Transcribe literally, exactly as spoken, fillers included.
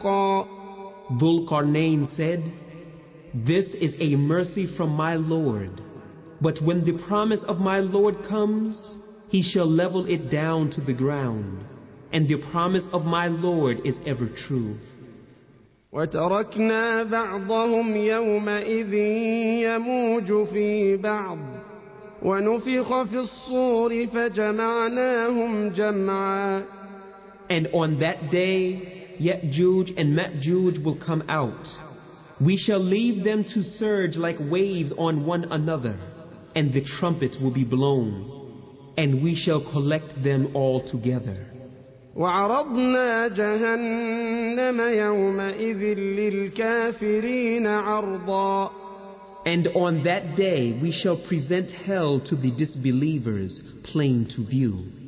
حقا. Dhul Qarnayn said, "This is a mercy from my Lord, but when the promise of my Lord comes, He shall level it down to the ground, and the promise of my Lord is ever true." وتركنا بعضهم يومئذ يموج في بعض ونفخ في الصور فجمعناهم جمعا. And on that day, Ya'juj and Ma'juj will come out. We shall leave them to surge like waves on one another, and the trumpet will be blown, and we shall collect them all together. وعرضنا جهنم يومئذ للكافرين عرضا. And on that day we shall present hell to the disbelievers plain to view.